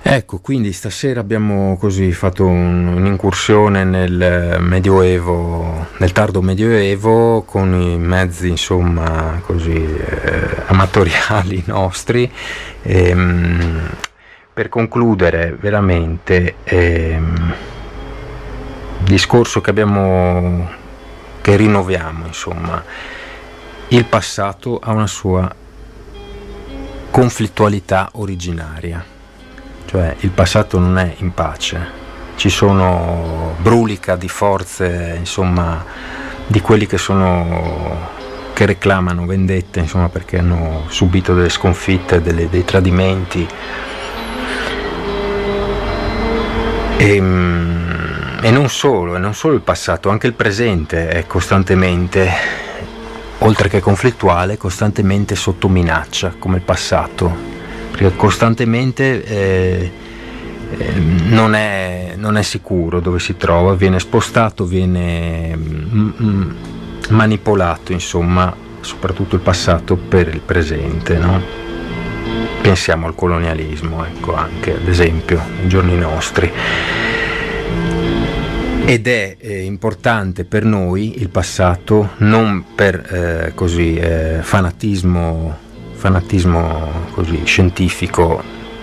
Ecco, quindi stasera abbiamo così fatto un'incursione nel Medioevo, nel tardo Medioevo, con i mezzi insomma così amatoriali nostri, per concludere veramente il discorso che rinnoviamo, insomma, il passato ha una sua conflittualità originaria. Cioè il passato non è in pace, ci sono brulica di forze, insomma, di quelli che reclamano vendette, insomma, perché hanno subito delle sconfitte, dei tradimenti, e non solo il passato, anche il presente è costantemente, oltre che conflittuale, costantemente sotto minaccia, come il passato. Perché costantemente non è sicuro dove si trova, viene spostato, viene manipolato, insomma, soprattutto il passato per il presente, no? Pensiamo al colonialismo, ecco, anche ad esempio nei giorni nostri. Ed è importante per noi il passato non per fanatismo così scientifico,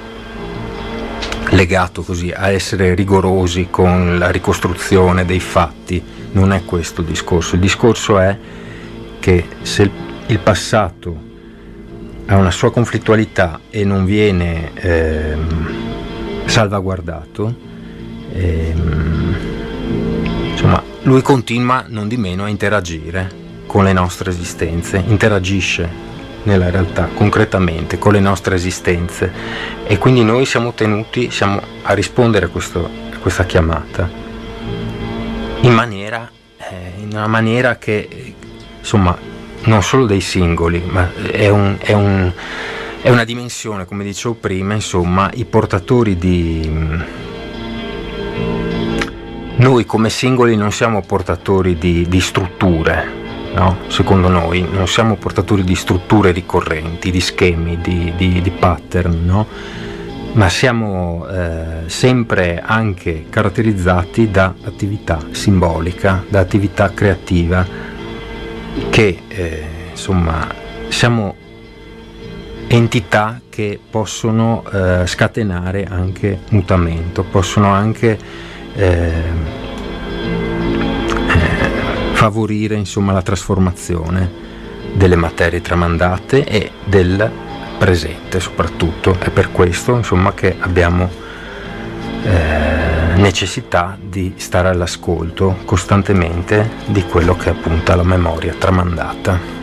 legato così a essere rigorosi con la ricostruzione dei fatti. Non è questo il discorso è che se il passato ha una sua conflittualità e non viene salvaguardato, insomma, lui continua non di meno a interagire con le nostre esistenze, interagisce nella realtà concretamente con le nostre esistenze, e quindi noi siamo a rispondere a questa chiamata in una maniera che, insomma, non solo dei singoli, ma è una dimensione, come dicevo prima, insomma, i portatori noi come singoli non siamo portatori di strutture. No? Secondo noi non siamo portatori di strutture ricorrenti, di schemi, di pattern, no? Ma siamo sempre anche caratterizzati da attività simbolica, da attività creativa, che insomma siamo entità che possono scatenare anche mutamento, possono anche favorire, insomma, la trasformazione delle materie tramandate e del presente soprattutto. È per questo, insomma, che abbiamo necessità di stare all'ascolto costantemente di quello che è appunto la memoria tramandata.